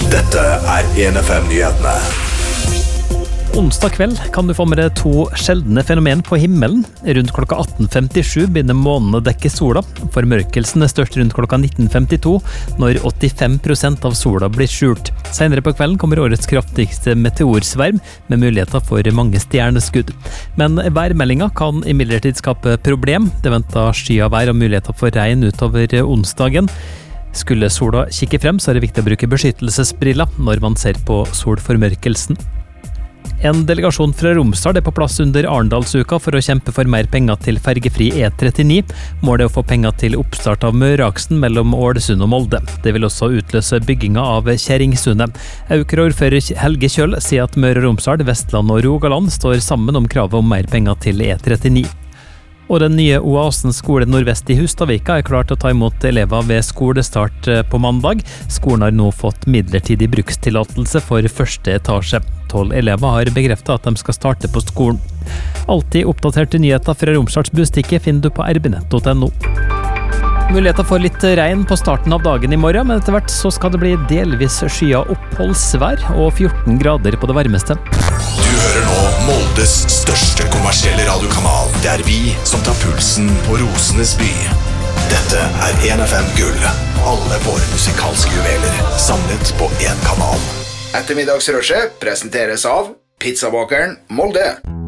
Dette 1FM-nyhetene. Onsdag kveld kan du få med deg to sjeldne fenomen på himmelen. Rundt klokka 18.57 begynner månen å dekke sola. Formørkelsen er størst rundt klokka 19.52, når 85% av sola blir skjult. Senere på kvelden kommer årets kraftigste meteorsverm, med muligheter for mange stjerneskudd. Men værmeldinga kan imidlertid skape problem. Det venter skyavær og muligheter for regn utover onsdagen. Skulle sola kikke frem, så er det viktig å bruke beskyttelsesbriller når man ser på solformørkelsen. En delegasjon fra Romsdal er på plass under Arendalsuka for å kjempe for mer penger til fergefri E39. Målet er å få penger til oppstart av Møreaksen mellom Ålesund og Molde. Det vil også utløse bygginga av Kjerringsundet. Aukra-ordfører Helge Kjøll sier at Møre og Romsdal, Vestland og Rogaland står sammen om kravet om mer penger til E39. Og den nye Oasen skole nordvest i Hustadvika er klar til å ta imot elever ved skolestart på mandag. Skolen har nå fått midlertidig brukstillatelse for første etasje. 12 elever har bekreftet at de skal starte på skolen. Alltid oppdaterte nyheter fra Romsdals Bustikke finner du på rbnett.no. Muligheter for litt regn på starten av dagen i morgen, men etter hvert så skal det bli delvis skyet oppholdsvær og 14 grader på det varmeste. Du hører nå Moldes største kommersielle radiokanal. Det er vi som tar pulsen på Rosenes by. Dette 1FM Gull. Alle våre musikalske juveler samlet på en kanal. Ettermiddagsrushet presenteres av Pizzabakeren Molde.